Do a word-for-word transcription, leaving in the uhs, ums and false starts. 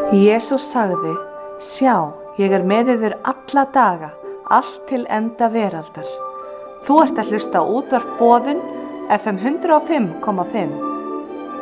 Jesús sagði: Sjá, ég er með yður alla daga, allt til enda veraldar. Þú ert að hlusta á útvarp Boðun, F M hundrað og fimm komma fimm.